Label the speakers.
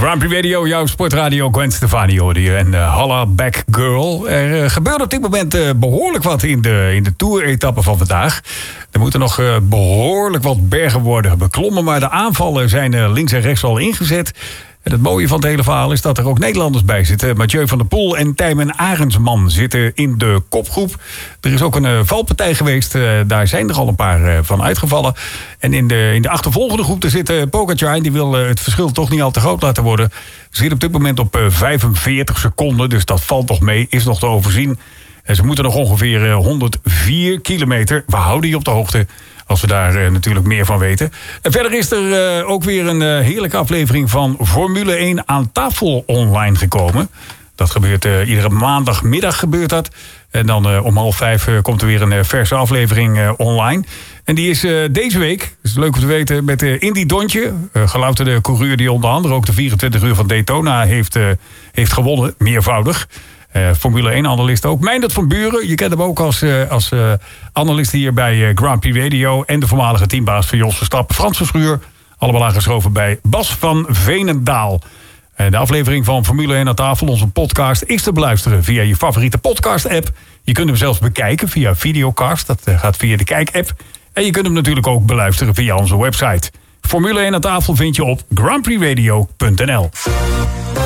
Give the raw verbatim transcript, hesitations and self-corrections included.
Speaker 1: Grand Prix Radio, jouw sportradio, Gwen Stefani hoorde je. En uh, Holla Back Girl. Er uh, gebeurt op dit moment uh, behoorlijk wat in de, in de Tour-etappe van vandaag. Er moeten nog uh, behoorlijk wat bergen worden beklommen. Maar de aanvallen zijn uh, links en rechts al ingezet. En het mooie van het hele verhaal is dat er ook Nederlanders bij zitten. Mathieu van der Poel en Tijmen Arendsman zitten in de kopgroep. Er is ook een uh, valpartij geweest. Uh, daar zijn er al een paar uh, van uitgevallen. En in de, in de achtervolgende groep zit uh, Pogacar. En die wil uh, het verschil toch niet al te groot laten worden. Zit op dit moment op uh, vijfenveertig seconden. Dus dat valt nog mee. Is nog te overzien. En ze moeten nog ongeveer uh, honderdvier kilometer. We houden je op de hoogte. Als we daar uh, natuurlijk meer van weten. En verder is er uh, ook weer een uh, heerlijke aflevering van Formule één aan tafel online gekomen. Dat gebeurt uh, iedere maandagmiddag gebeurt dat. En dan uh, om half vijf uh, komt er weer een uh, verse aflevering uh, online. En die is uh, deze week, dat is leuk om te weten, met uh, Indy Dontje. Uh, gelouterde coureur die onder andere ook de vierentwintig uur van Daytona heeft, uh, heeft gewonnen. Meervoudig. Uh, Formule één-analyst ook. Meindert van Buren, je kent hem ook als, uh, als uh, analist hier bij uh, Grand Prix Radio. En de voormalige teambaas van Jos Verstappen, Frans Verschuur. Allemaal aangeschoven bij Bas van Veenendaal. Uh, de aflevering van Formule één aan tafel, onze podcast, is te beluisteren via je favoriete podcast-app. Je kunt hem zelfs bekijken via Videocast. Dat uh, gaat via de Kijk-app. En je kunt hem natuurlijk ook beluisteren via onze website. Formule één aan tafel vind je op grand prix radio punt n l.